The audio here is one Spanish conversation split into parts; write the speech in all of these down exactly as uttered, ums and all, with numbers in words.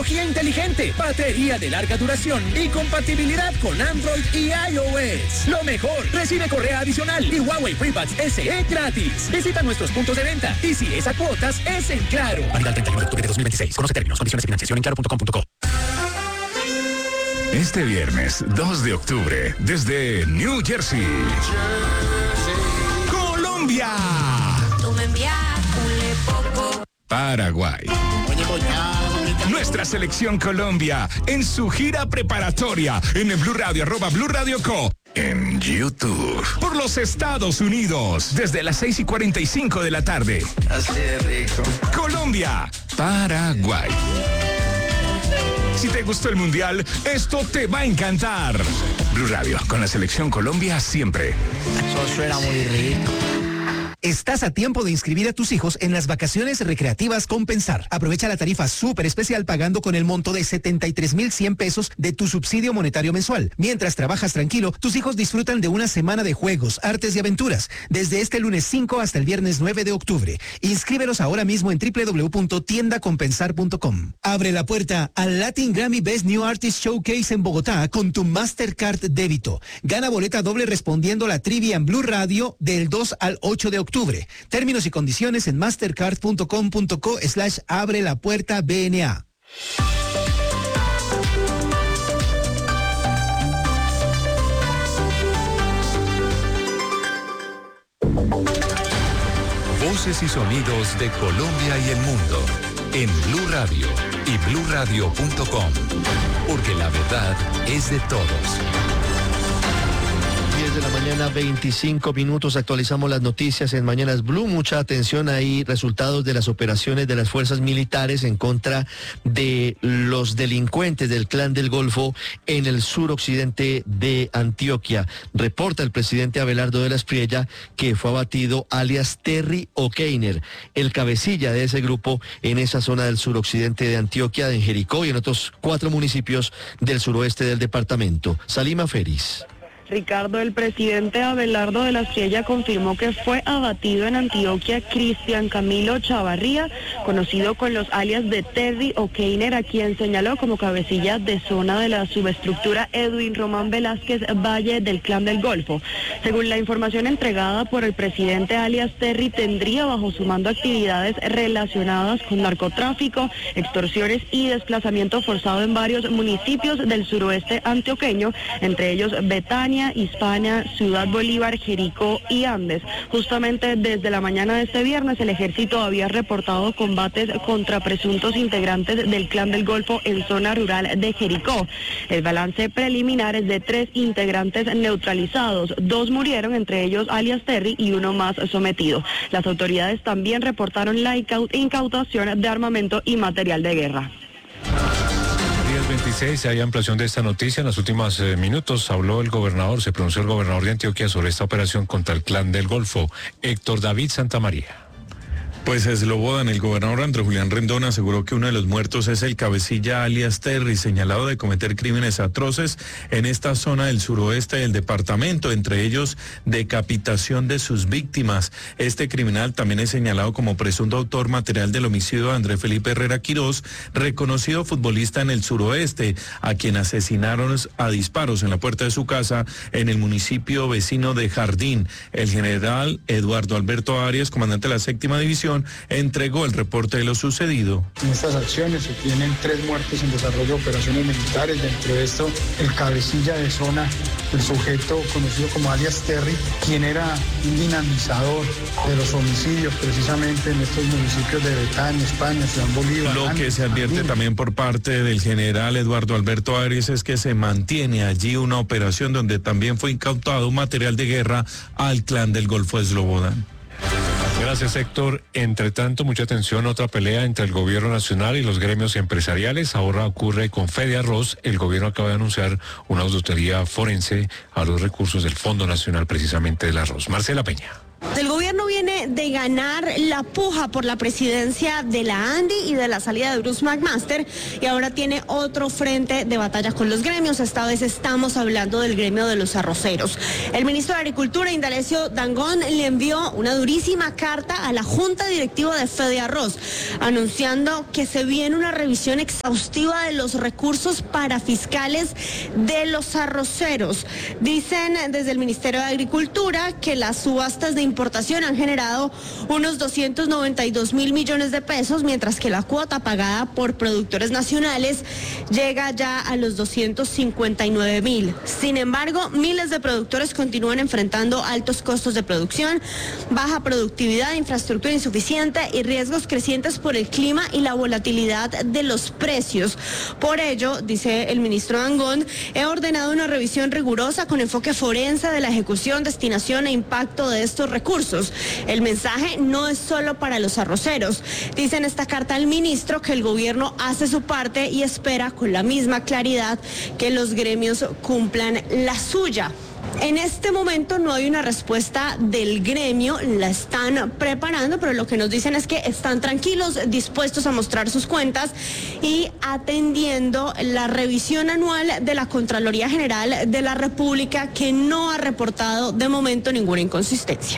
tecnología inteligente, batería de larga duración y compatibilidad con Android y iOS. Lo mejor, recibe correa adicional y Huawei FreeBuds S E gratis. Visita nuestros puntos de venta y si es a cuotas, es en Claro. Válido al treinta y uno de octubre de dos mil veintiséis. Conoce términos, condiciones y financiación en claro punto com punto co. Este viernes dos de octubre, desde New Jersey, Colombia, Paraguay, nuestra selección Colombia en su gira preparatoria en el Blue Radio, arroba Blue Radio Co. En YouTube, por los Estados Unidos, desde las seis y cuarenta y cinco de la tarde. Así de rico. Colombia, Paraguay. Si te gustó el Mundial, esto te va a encantar. Blue Radio, con la selección Colombia siempre. Eso suena muy rico. Estás a tiempo de inscribir a tus hijos en las vacaciones recreativas Compensar. Aprovecha la tarifa súper especial pagando con el monto de setenta y tres mil cien pesos de tu subsidio monetario mensual. Mientras trabajas tranquilo, tus hijos disfrutan de una semana de juegos, artes y aventuras, desde este lunes cinco hasta el viernes nueve de octubre. Inscríbelos ahora mismo en doble u doble u doble u punto tienda compensar punto com. Abre la puerta al Latin Grammy Best New Artist Showcase en Bogotá con tu Mastercard débito. Gana boleta doble respondiendo la trivia en Blue Radio del dos al ocho de octubre. Términos y condiciones en mastercard punto com punto co slash abre la puerta B N A. Voces y sonidos de Colombia y el mundo en Blue Radio y blue radio punto com, porque la verdad es de todos. diez de la mañana, veinticinco minutos, actualizamos las noticias en Mañanas Blue. Mucha atención ahí, resultados de las operaciones de las fuerzas militares en contra de los delincuentes del Clan del Golfo en el suroccidente de Antioquia. Reporta el presidente Abelardo de la Espriella que fue abatido alias Terry O'Keiner, el cabecilla de ese grupo en esa zona del suroccidente de Antioquia, en Jericó y en otros cuatro municipios del suroeste del departamento. Salima Feris. Ricardo, el presidente Abelardo de la Espriella confirmó que fue abatido en Antioquia Cristian Camilo Chavarría, conocido con los alias de Terry O'Keiner, a quien señaló como cabecilla de zona de la subestructura Edwin Román Velázquez Valle del Clan del Golfo. Según la información entregada por el presidente, alias Terry tendría bajo su mando actividades relacionadas con narcotráfico, extorsiones y desplazamiento forzado en varios municipios del suroeste antioqueño, entre ellos Betania, Hispania, Ciudad Bolívar, Jericó y Andes. Justamente desde la mañana de este viernes, el ejército había reportado combates contra presuntos integrantes del Clan del Golfo en zona rural de Jericó. El balance preliminar es de tres integrantes neutralizados. Dos murieron, entre ellos alias Terry, y uno más sometido. Las autoridades también reportaron la incautación de armamento y material de guerra. diez veintiséis, hay ampliación de esta noticia. En los últimos eh, minutos habló el gobernador, se pronunció el gobernador de Antioquia sobre esta operación contra el Clan del Golfo, Héctor David Santamaría. Pues Slobodan, el gobernador Andrés Julián Rendón aseguró que uno de los muertos es el cabecilla alias Terry, señalado de cometer crímenes atroces en esta zona del suroeste del departamento, entre ellos decapitación de sus víctimas. Este criminal también es señalado como presunto autor material del homicidio de Andrés Felipe Herrera Quirós, reconocido futbolista en el suroeste, a quien asesinaron a disparos en la puerta de su casa en el municipio vecino de Jardín. El general Eduardo Alberto Arias, comandante de la séptima división, entregó el reporte de lo sucedido. En estas acciones se tienen tres muertos en desarrollo de operaciones militares, dentro de esto el cabecilla de zona, el sujeto conocido como alias Terry, quien era un dinamizador de los homicidios precisamente en estos municipios de Betania, España, Ciudad Bolívar. Lo que se advierte también por parte del general Eduardo Alberto Arias es que se mantiene allí una operación donde también fue incautado material de guerra al Clan del Golfo Slobodan. Gracias, Héctor. Entre tanto, mucha atención, otra pelea entre el gobierno nacional y los gremios empresariales. Ahora ocurre con Fede Arroz. El gobierno acaba de anunciar una auditoría forense a los recursos del Fondo Nacional precisamente del arroz. Marcela Peña. El gobierno viene viene de ganar la puja por la presidencia de la ANDI y de la salida de Bruce McMaster, y ahora tiene otro frente de batalla con los gremios. Esta vez estamos hablando del gremio de los arroceros. El ministro de Agricultura, Indalecio Dangond, le envió una durísima carta a la Junta Directiva de Fede Arroz, anunciando que se viene una revisión exhaustiva de los recursos para fiscales de los arroceros. Dicen desde el Ministerio de Agricultura que las subastas de importación han generado unos doscientos noventa y dos mil millones de pesos, mientras que la cuota pagada por productores nacionales llega ya a los doscientos cincuenta y nueve mil. Sin embargo, miles de productores continúan enfrentando altos costos de producción, baja productividad, infraestructura insuficiente y riesgos crecientes por el clima y la volatilidad de los precios. Por ello, dice el ministro Dangond, he ordenado una revisión rigurosa con enfoque forense de la ejecución, destinación e impacto de estos recursos. El mensaje no es solo para los arroceros. Dice en esta carta al ministro que el gobierno hace su parte y espera con la misma claridad que los gremios cumplan la suya. En este momento no hay una respuesta del gremio, la están preparando, pero lo que nos dicen es que están tranquilos, dispuestos a mostrar sus cuentas y atendiendo la revisión anual de la Contraloría General de la República, que no ha reportado de momento ninguna inconsistencia.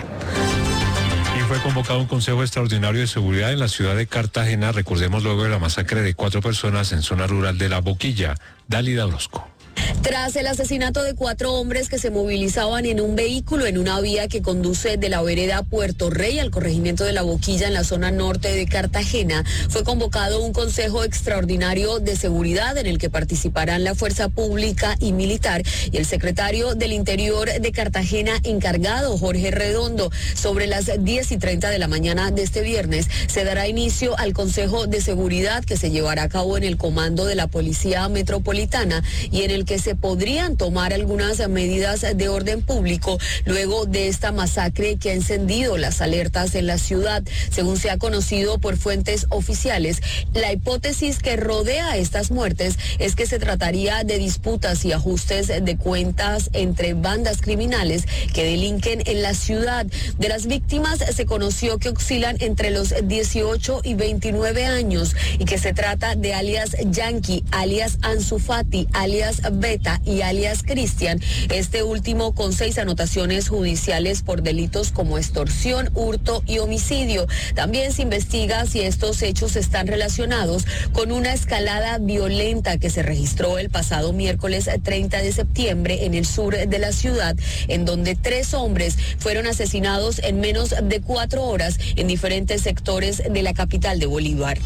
Y fue convocado un consejo extraordinario de seguridad en la ciudad de Cartagena, recordemos luego de la masacre de cuatro personas en zona rural de La Boquilla. Dálida Orozco. Tras el asesinato de cuatro hombres que se movilizaban en un vehículo en una vía que conduce de la vereda Puerto Rey al corregimiento de La Boquilla en la zona norte de Cartagena, fue convocado un consejo extraordinario de seguridad en el que participarán la fuerza pública y militar y el secretario del Interior de Cartagena encargado, Jorge Redondo. Sobre las diez y treinta de la mañana de este viernes se dará inicio al consejo de seguridad que se llevará a cabo en el comando de la Policía Metropolitana y en el que se podrían tomar algunas medidas de orden público luego de esta masacre que ha encendido las alertas en la ciudad. Según se ha conocido por fuentes oficiales, la hipótesis que rodea estas muertes es que se trataría de disputas y ajustes de cuentas entre bandas criminales que delinquen en la ciudad. De las víctimas se conoció que oscilan entre los dieciocho y veintinueve años y que se trata de alias Yankee, alias Ansu Fati, alias Beta y alias Cristian, este último con seis anotaciones judiciales por delitos como extorsión, hurto y homicidio. También se investiga si estos hechos están relacionados con una escalada violenta que se registró el pasado miércoles treinta de septiembre en el sur de la ciudad, en donde tres hombres fueron asesinados en menos de cuatro horas en diferentes sectores de la capital de Bolívar.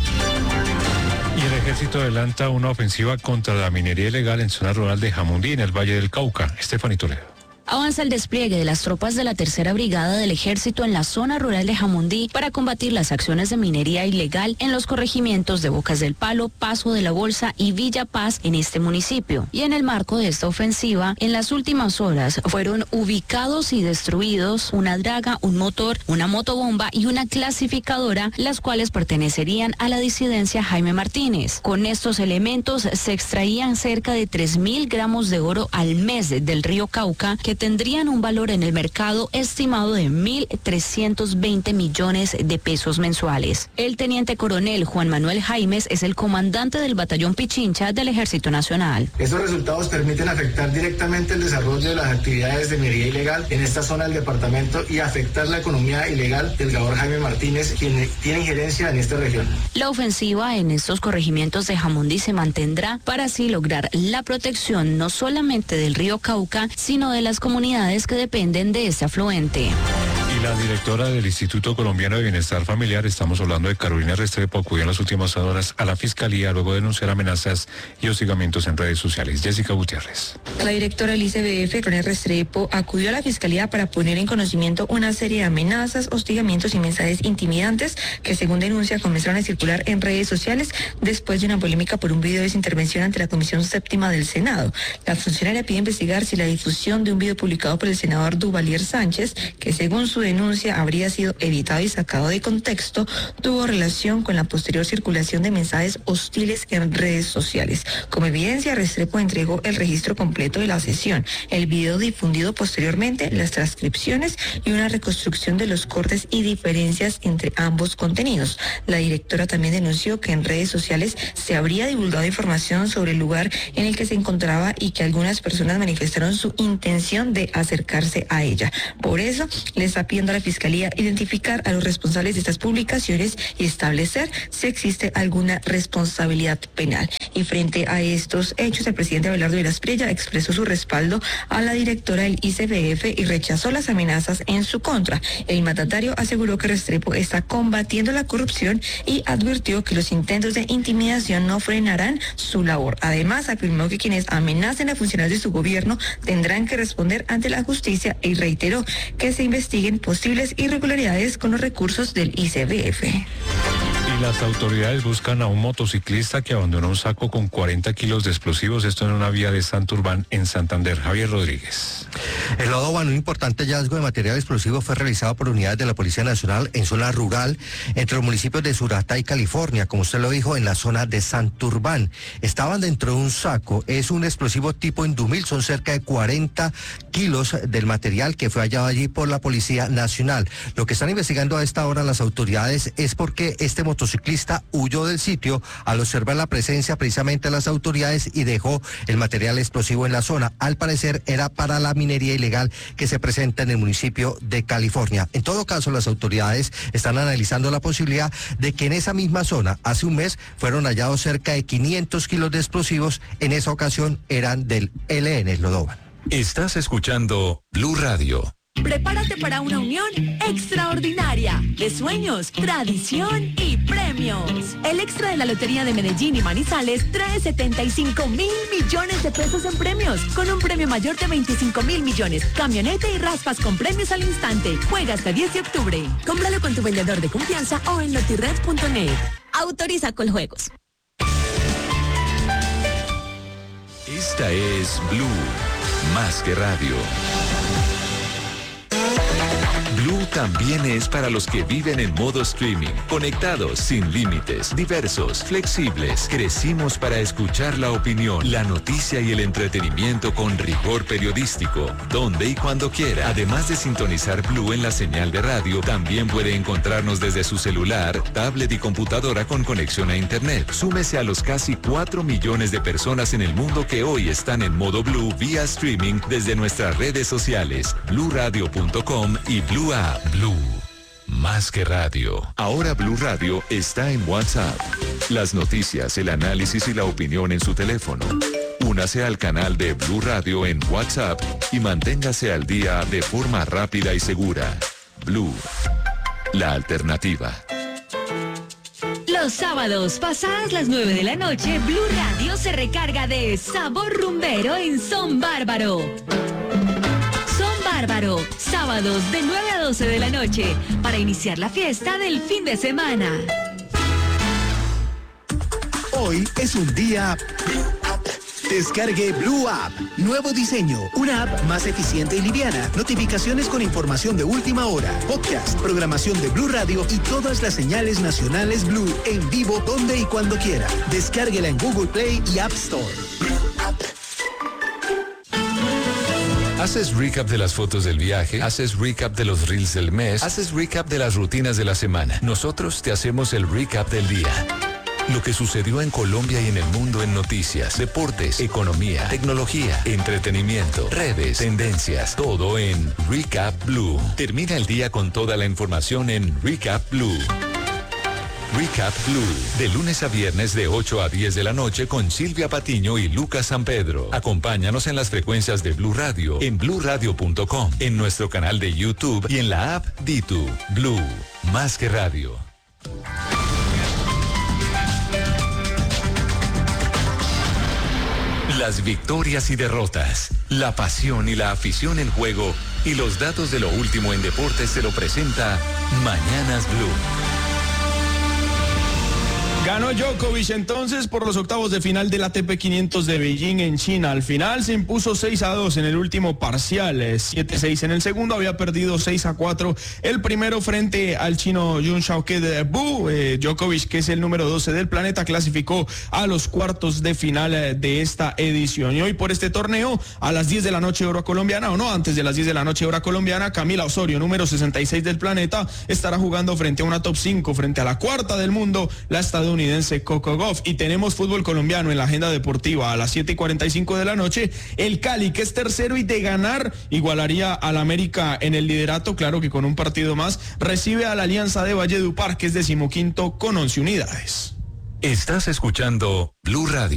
Y el ejército adelanta una ofensiva contra la minería ilegal en zona rural de Jamundí, en el Valle del Cauca. Estefanía Toledo. Avanza el despliegue de las tropas de la tercera brigada del ejército en la zona rural de Jamundí para combatir las acciones de minería ilegal en los corregimientos de Bocas del Palo, Paso de la Bolsa y Villa Paz en este municipio. Y en el marco de esta ofensiva, en las últimas horas fueron ubicados y destruidos una draga, un motor, una motobomba y una clasificadora, las cuales pertenecerían a la disidencia Jaime Martínez. Con estos elementos se extraían cerca de tres mil gramos de oro al mes del río Cauca, que tendrían un valor en el mercado estimado de mil trescientos veinte millones de pesos mensuales. El teniente coronel Juan Manuel Jaimes es el comandante del batallón Pichincha del Ejército Nacional. Estos resultados permiten afectar directamente el desarrollo de las actividades de minería ilegal en esta zona del departamento y afectar la economía ilegal del gabor Jaime Martínez, quien tiene injerencia en esta región. La ofensiva en estos corregimientos de Jamundí se mantendrá para así lograr la protección no solamente del río Cauca, sino de las comunidades que dependen de este afluente. Y la directora del Instituto Colombiano de Bienestar Familiar, estamos hablando de Carolina Restrepo, acudió en las últimas horas a la Fiscalía luego de denunciar amenazas y hostigamientos en redes sociales. Jessica Gutiérrez. La directora del I C B F, Carolina Restrepo, acudió a la Fiscalía para poner en conocimiento una serie de amenazas, hostigamientos y mensajes intimidantes que, según denuncia, comenzaron a circular en redes sociales después de una polémica por un video de su intervención ante la Comisión Séptima del Senado. La funcionaria pide investigar si la difusión de un video publicado por el senador Duvalier Sánchez, que según su su denuncia habría sido editado y sacado de contexto, tuvo relación con la posterior circulación de mensajes hostiles en redes sociales. Como evidencia, Restrepo entregó el registro completo de la sesión, el video difundido posteriormente, las transcripciones y una reconstrucción de los cortes y diferencias entre ambos contenidos. La directora también denunció que en redes sociales se habría divulgado información sobre el lugar en el que se encontraba y que algunas personas manifestaron su intención de acercarse a ella. Por eso, le está pidiendo a la Fiscalía identificar a los responsables de estas publicaciones y establecer si existe alguna responsabilidad penal. Y frente a estos hechos, el presidente Abelardo Lleras Priella expresó su respaldo a la directora del I C B F y rechazó las amenazas en su contra. El mandatario aseguró que Restrepo está combatiendo la corrupción y advirtió que los intentos de intimidación no frenarán su labor. Además, afirmó que quienes amenacen a funcionarios de su gobierno tendrán que responder ante la justicia y reiteró que se investiguen posibles irregularidades con los recursos del I C B F. Y las autoridades buscan a un motociclista que abandonó un saco con cuarenta kilos de explosivos, esto en una vía de Santurbán en Santander. Javier Rodríguez. El Lodoban, un importante hallazgo de material explosivo fue realizado por unidades de la Policía Nacional en zona rural entre los municipios de Suratá y California, como usted lo dijo, en la zona de Santurbán. Estaban dentro de un saco, es un explosivo tipo Indumil, son cerca de cuarenta kilos del material que fue hallado allí por la Policía Nacional. Lo que están investigando a esta hora las autoridades es porque este motociclista huyó del sitio al observar la presencia precisamente de las autoridades y dejó el material explosivo en la zona. Al parecer era para la minería ilegal que se presenta en el municipio de California. En todo caso, las autoridades están analizando la posibilidad de que en esa misma zona, hace un mes, fueron hallados cerca de quinientos kilos de explosivos. En esa ocasión eran del E L N Lodoban. Estás escuchando Blue Radio. Prepárate para una unión extraordinaria de sueños, tradición y premios. El extra de la Lotería de Medellín y Manizales trae setenta y cinco mil millones de pesos en premios, con un premio mayor de veinticinco mil millones, camioneta y raspas con premios al instante. Juega hasta diez de octubre. Cómpralo con tu vendedor de confianza o en lotired punto net. Autoriza Coljuegos. Esta es Blue, más que radio. Blue también es para los que viven en modo streaming, conectados, sin límites, diversos, flexibles. Crecimos para escuchar la opinión, la noticia y el entretenimiento con rigor periodístico, donde y cuando quiera. Además de sintonizar Blue en la señal de radio, también puede encontrarnos desde su celular, tablet y computadora con conexión a internet. Súmese a los casi cuatro millones de personas en el mundo que hoy están en modo Blue vía streaming desde nuestras redes sociales, blue radio punto com y Blue App. Blue, más que radio. Ahora Blue Radio está en WhatsApp. Las noticias, el análisis y la opinión en su teléfono. Únase al canal de Blue Radio en WhatsApp y manténgase al día de forma rápida y segura. Blue, la alternativa. Los sábados, pasadas las nueve de la noche, Blue Radio se recarga de sabor rumbero en Son Bárbaro. Bárbaro, sábados de nueve a doce de la noche, para iniciar la fiesta del fin de semana. Hoy es un día... Descargue Blue App. Nuevo diseño. Una app más eficiente y liviana. Notificaciones con información de última hora. Podcast, programación de Blue Radio y todas las señales nacionales Blue en vivo donde y cuando quiera. Descárguela en Google Play y App Store. Haces recap de las fotos del viaje, haces recap de los reels del mes, haces recap de las rutinas de la semana. Nosotros te hacemos el recap del día. Lo que sucedió en Colombia y en el mundo en noticias, deportes, economía, tecnología, entretenimiento, redes, tendencias, todo en Recap Blue. Termina el día con toda la información en Recap Blue. Recap Blue, de lunes a viernes de ocho a diez de la noche con Silvia Patiño y Lucas San Pedro. Acompáñanos en las frecuencias de Blue Radio, en blue radio punto com, en nuestro canal de YouTube y en la app Ditu. Blue, más que radio. Las victorias y derrotas, la pasión y la afición en juego y los datos de lo último en deportes se lo presenta Mañanas Blue. Ganó Djokovic entonces por los octavos de final del A T P quinientos de Beijing en China. Al final se impuso seis a dos en el último parcial, siete a seis en el segundo, había perdido seis a cuatro el primero frente al chino Jun Xiaoke Bu. Eh, Djokovic, que es el número doce del planeta, clasificó a los cuartos de final de esta edición. Y hoy por este torneo, a las diez de la noche hora colombiana, o no, antes de las diez de la noche hora colombiana, Camila Osorio, número sesenta y seis del planeta, estará jugando frente a una top cinco, frente a la cuarta del mundo, la estadounidense Coco Gauff. Y tenemos fútbol colombiano en la agenda deportiva a las siete y cuarenta y cinco de la noche. El Cali, que es tercero y de ganar, igualaría al América en el liderato, claro que con un partido más, recibe a la Alianza de Valledupar, que es decimoquinto con once unidades. Estás escuchando Blue Radio.